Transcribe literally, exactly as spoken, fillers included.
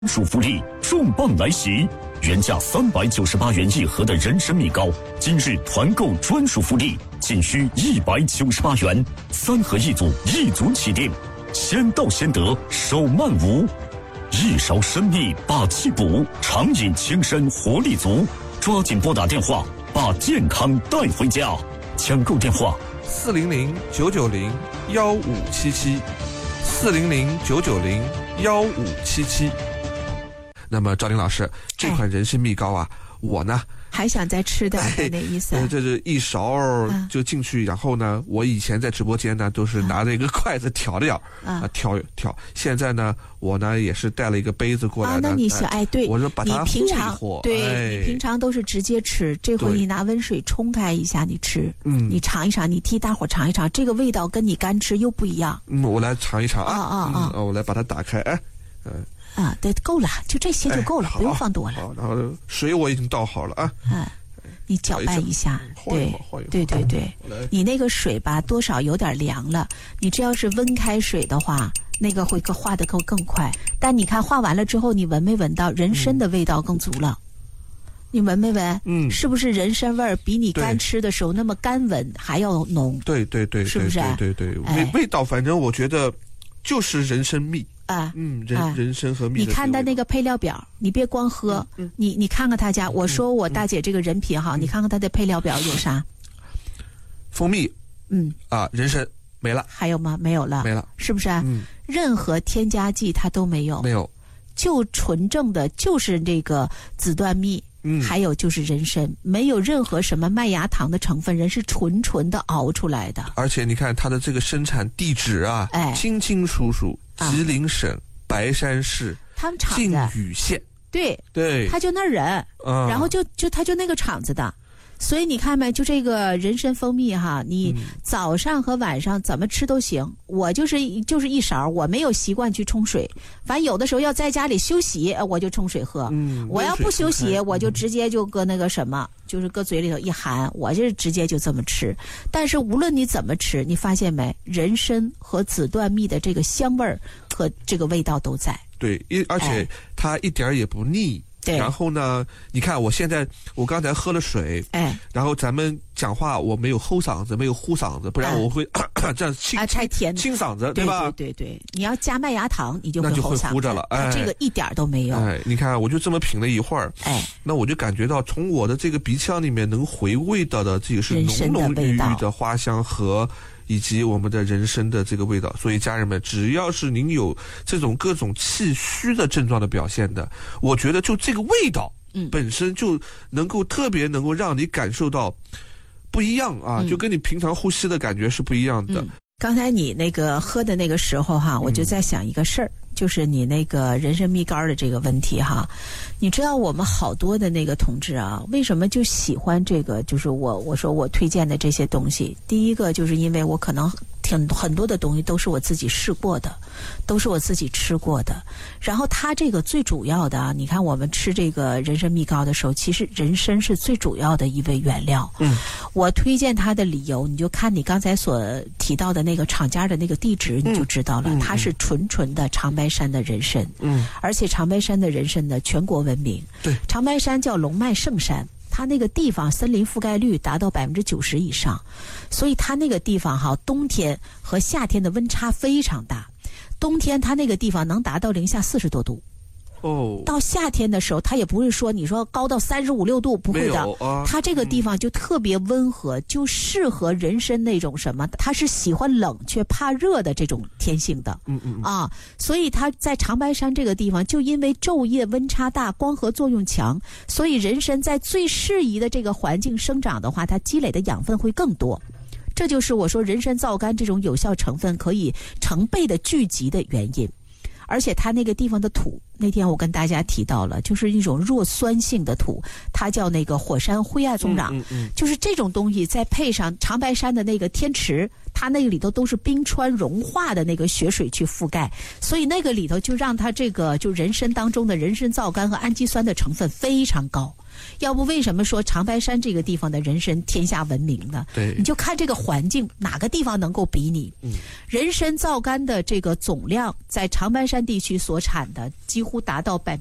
属福利重磅来袭，原价三百九十八元一盒的人参蜜膏，今日团购专属福利，仅需一百九十八元，三盒一组，一组起订，先到先得，手慢无。一勺参蜜把气补，常饮轻身活力足，抓紧拨打电话，把健康带回家。抢购电话： 四零零九九零幺五七七，四零零九九零幺五七七。那么赵林老师，这款人参蜜膏啊，哎、我呢还想再吃的，哎、那意思、啊？ 这是一勺就进去、啊，然后呢，我以前在直播间呢都是拿着一个筷子挑着点儿啊挑挑，现在呢我呢也是带了一个杯子过来的。 啊，那你是哎对， 我说把它你平常和对、 哎、 你平常都是直接吃，这回你拿温水冲开一下，你吃，嗯，你尝一尝，你替大伙尝一尝，这个味道跟你干吃又不一样。 嗯，我来尝一尝啊啊啊、 嗯！我来把它打开，哎，嗯。 啊，对，够了，就这些就够了，哎、不用放多了。 好，然后水我已经倒好了啊。 嗯，你搅拌一下，对，对对对，你那个水吧，多少有点凉了。你这要是温开水的话，那个会化得更更快。但你看化完了之后，你闻没闻到人参的味道更足了？嗯、你闻没闻？嗯，是不是人参味儿比你干吃的时候那么干闻还要浓？ 对对对， 是不是？ 对对对，味、哎、味道反正我觉得就是人参蜜。啊，嗯，人、啊、人参和蜜。 你看它那个配料表，你别光喝，嗯嗯、你你看看他家。我说我大姐这个人品哈，嗯、你看看它的配料表有啥？ 蜂蜜， 嗯啊，人参没了， 还有吗？没有了， 没了， 是不是？ 嗯， 任何添加剂它都没有， 没有， 就纯正的就是这个紫段蜜。嗯，还有就是人参，没有任何什么麦芽糖的成分，人是纯纯的熬出来的。 而且你看它的这个生产地址啊，哎，清清楚楚，吉林省、啊、白山市他们厂子靖宇县， 对对， 他就那人， 嗯、 然后就就他就那个厂子的。所以你看没，就这个人参蜂蜜哈，你早上和晚上怎么吃都行。嗯、我就是就是一勺，我没有习惯去冲水。反正有的时候要在家里休息，我就冲水喝。嗯，我要不休息，我就直接就搁那个什么，就是搁嘴里头一含，我就直接就这么吃。但是无论你怎么吃，你发现没，人参和紫段蜜的这个香味儿和这个味道都在。 对，一而且它一点也不腻。哎对， 然后呢？你看，我现在我刚才喝了水， 哎， 然后咱们讲话我没有齁嗓子，没有呼嗓子，不然我会、哎、咳咳这样清啊，太甜， 清嗓子，对吧？ 对对对对，你要加麦芽糖，你就会那就会齁呼着了。哎， 这个一点都没有。 哎，你看，我就这么品了一会儿， 哎， 那我就感觉到从我的这个鼻腔里面能回味到的这个是浓浓郁郁的花香和。以及我们的人参的这个味道，所以家人们，只要是您有这种各种气虚的症状的表现的，我觉得就这个味道，嗯，本身就能够特别能够让你感受到不一样啊，嗯、就跟你平常呼吸的感觉是不一样的。 嗯、刚才你那个喝的那个时候哈，我就在想一个事儿。嗯就是你那个人参蜜膏的这个问题哈，你知道我们好多的那个同志啊，为什么就喜欢这个？就是我我说我推荐的这些东西，第一个就是因为我可能挺很多的东西都是我自己试过的，都是我自己吃过的。然后它这个最主要的啊，你看我们吃这个人参蜜膏的时候，其实人参是最主要的一味原料。嗯，我推荐它的理由，你就看你刚才所提到的那个厂家的那个地址，你就知道了，嗯嗯、它是纯纯的长白山的人参，嗯，而且长白山的人参呢，全国闻名。 对， 长白山叫龙脉圣山，它那个地方森林覆盖率达到百分之九十以上，所以它那个地方哈，冬天和夏天的温差非常大。冬天它那个地方能达到零下四十多度。 哦， 到夏天的时候，它也不会说你说高到三十五六度，不会的。 啊、 它这个地方就特别温和，嗯、就适合人参那种什么，它是喜欢冷却怕热的这种天性的。 嗯嗯啊，所以它在长白山这个地方，就因为昼夜温差大，光合作用强，所以人参在最适宜的这个环境生长的话，它积累的养分会更多。这就是我说人参皂苷这种有效成分可以成倍的聚集的原因。而且它那个地方的土，那天我跟大家提到了，就是一种弱酸性的土，它叫那个火山灰暗松壤，嗯嗯嗯、就是这种东西，再配上长白山的那个天池，它那个里头都是冰川融化的那个雪水去覆盖，所以那个里头就让它这个就人参当中的人参皂苷和氨基酸的成分非常高。 要不为什么说长白山这个地方的人参天下闻名呢？ 对， 你就看这个环境，哪个地方能够比拟？ 嗯， 人参皂苷的这个总量，在长白山地区所产的几乎达到百。